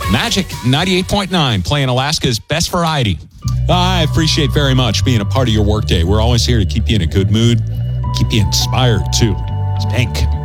Magic 98.9, playing Alaska's best variety. I appreciate very much being a part of your workday. We're always here to keep you in a good mood, keep you inspired too. Spank.